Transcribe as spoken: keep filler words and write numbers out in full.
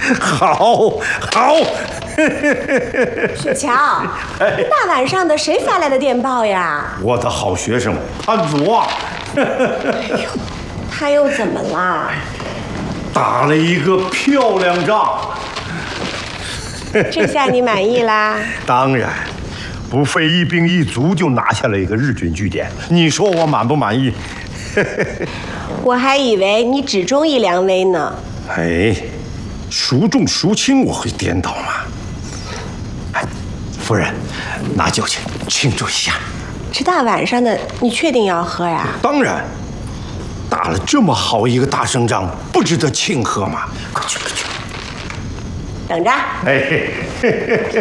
好，好。 雪乔，大晚上的谁发来的电报呀？ 我的好学生潘祖啊。 哎呦，他又怎么啦？ 打了一个漂亮仗。 这下你满意啦？ 当然，不费一兵一卒就拿下了一个日军据点。你说我满不满意？ 我还以为你只中意梁威呢。 哎，孰重孰轻我会颠倒吗？哎，夫人，拿酒去庆祝一下。 这大晚上的，你确定要喝呀？ 当然，打了这么好一个大胜仗，不值得庆贺吗？快去，快去。 等着。 哎嘿嘿嘿。